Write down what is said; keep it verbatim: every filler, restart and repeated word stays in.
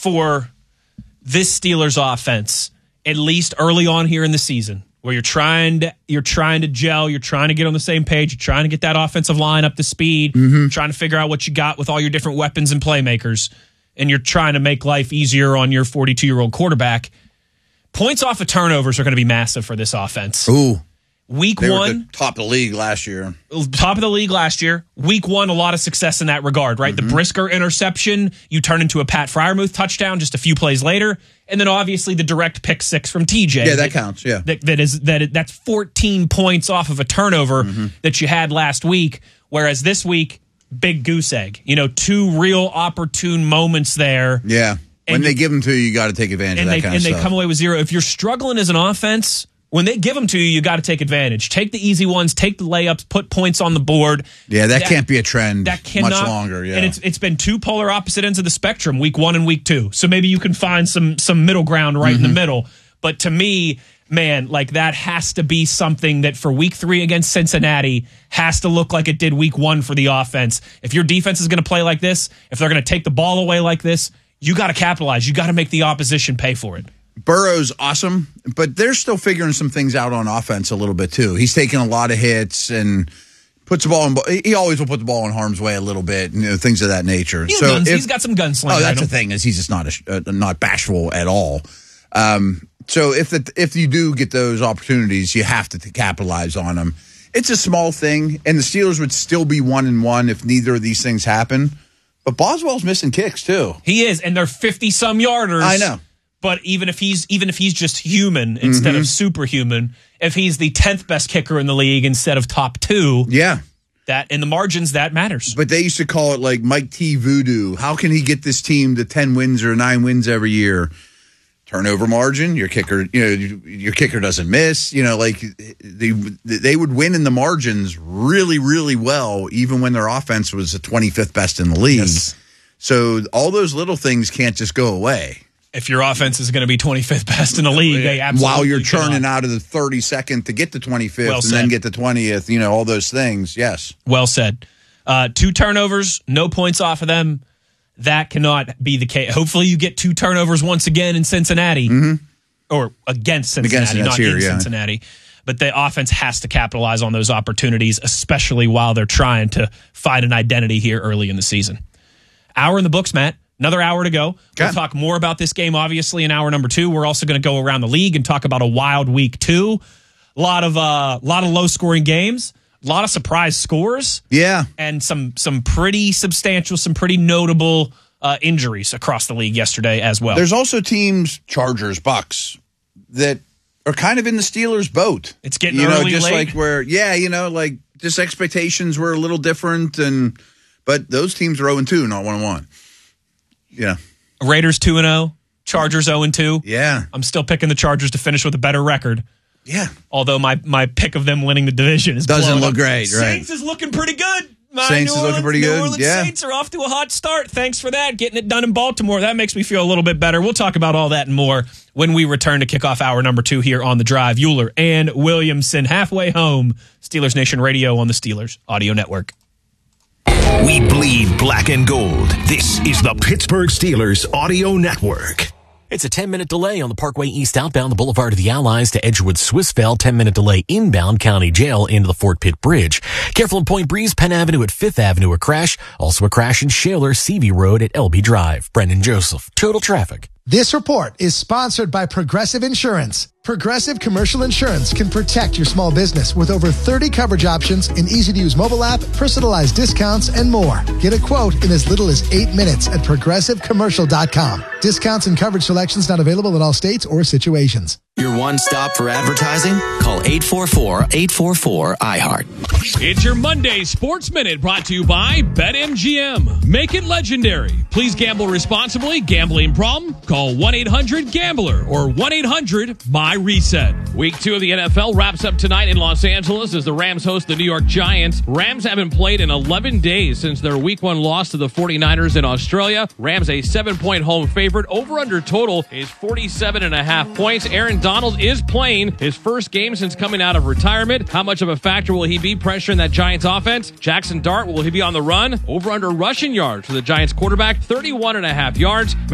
for this Steelers offense, at least early on here in the season, where you're trying to you're trying to gel, you're trying to get on the same page, you're trying to get that offensive line up to speed, mm-hmm. trying to figure out what you got with all your different weapons and playmakers, and you're trying to make life easier on your forty-two-year-old quarterback. Points off of turnovers are going to be massive for this offense. Ooh. Week they one. Were the top of the league last year. Top of the league last year. Week one, a lot of success in that regard, right? Mm-hmm. The Brisker interception, you turn into a Pat Freiermuth touchdown just a few plays later. And then obviously the direct pick six from T J. Yeah, that, that counts, yeah. That, that is, that that's fourteen points off of a turnover mm-hmm. that you had last week. Whereas this week, big goose egg. You know, two real opportune moments there. Yeah. When and they give them to you, you got to take advantage of that they, kind and of stuff. And they come away with zero. If you're struggling as an offense, when they give them to you, you got to take advantage. Take the easy ones, take the layups, put points on the board. Yeah, that, that can't be a trend that cannot, much longer. Yeah. And it's it's been two polar opposite ends of the spectrum, week one and week two. So maybe you can find some some middle ground right mm-hmm. in the middle. But to me, man, like that has to be something that for week three against Cincinnati has to look like it did week one for the offense. If your defense is going to play like this, if they're going to take the ball away like this, you got to capitalize. You got to make the opposition pay for it. Burrow's awesome, but they're still figuring some things out on offense a little bit too. He's taking a lot of hits and puts the ball in. He always will put the ball in harm's way a little bit, you know, things of that nature. He's, so guns, if, he's got some gunslinger. Oh, that's the thing is he's just not a, uh, not bashful at all. Um, so if the, if you do get those opportunities, you have to, to capitalize on them. It's a small thing, and the Steelers would still be one and one if neither of these things happen. But Boswell's missing kicks too. He is, and they're fifty some yarders. I know. But even if he's even if he's just human instead mm-hmm. of superhuman, if he's the tenth best kicker in the league instead of top two, yeah, that in the margins that matters. But they used to call it like Mike T voodoo. How can he get this team to ten wins or nine wins every year? Turnover margin, your kicker, you know, your kicker doesn't miss. You know, like they they would win in the margins really, really well, even when their offense was the twenty-fifth best in the league. Yes. So all those little things can't just go away. If your offense is going to be twenty-fifth best in the league, they absolutely while you're churning cannot. out of the thirty-second to get to twenty-fifth well and said. then get to twentieth, you know, all those things. Yes. Well said. Uh, two turnovers, no points off of them. That cannot be the case. Hopefully you get two turnovers once again in Cincinnati mm-hmm. or against Cincinnati, against not here, in yeah. Cincinnati. But the offense has to capitalize on those opportunities, especially while they're trying to find an identity here early in the season. Hour in the books, Matt. Another hour to go. Okay. We'll talk more about this game, obviously, in hour number two. We're also going to go around the league and talk about a wild week two. A lot of uh, lot of low-scoring games, a lot of surprise scores. Yeah. And some some pretty substantial, some pretty notable uh, injuries across the league yesterday as well. There's also teams, Chargers, Bucks, that are kind of in the Steelers' boat. It's getting you know, early, just late. like where, yeah, you know, like just expectations were a little different, and but those teams are oh and two, not one and one. Yeah. Raiders two and oh, Chargers oh and two. Yeah. I'm still picking the Chargers to finish with a better record. Yeah. Although my, my pick of them winning the division is doesn't look up. great, right? Saints is looking pretty good. My Saints New is Orleans, looking pretty New good. Orleans yeah. Saints are off to a hot start. Thanks for that. Getting it done in Baltimore. That makes me feel a little bit better. We'll talk about all that and more when we return to kickoff hour number two here on The Drive. Euler and Williamson halfway home. Steelers Nation Radio on the Steelers Audio Network. We bleed black and gold. This is the Pittsburgh Steelers Audio Network. It's a ten-minute delay on the Parkway East outbound, the Boulevard of the Allies to Edgewood, Swissvale. ten-minute delay inbound, County Jail into the Fort Pitt Bridge. Careful in Point Breeze, Penn Avenue at Fifth Avenue, a crash. Also a crash in Shaler, C V Road at L B Drive. Brendan Joseph, Total Traffic. This report is sponsored by Progressive Insurance. Progressive Commercial Insurance can protect your small business with over thirty coverage options, an easy-to-use mobile app, personalized discounts, and more. Get a quote in as little as eight minutes at progressive commercial dot com. Discounts and coverage selections not available in all states or situations. Your one stop for advertising? Call eight four four, eight four four, I heart. It's your Monday Sports Minute brought to you by BetMGM. Make it legendary. Please gamble responsibly. Gambling problem? Call one eight hundred gambler or one eight hundred buy reset. Week two of the N F L wraps up tonight in Los Angeles as the Rams host the New York Giants. Rams haven't played in eleven days since their week one loss to the forty-niners in Australia. Rams a seven-point home favorite. Over-under total is forty-seven and a half points. Aaron Donald is playing his first game since coming out of retirement. How much of a factor will he be pressuring that Giants offense? Jackson Dart, will he be on the run? Over-under rushing yards for the Giants quarterback, thirty-one and a half yards.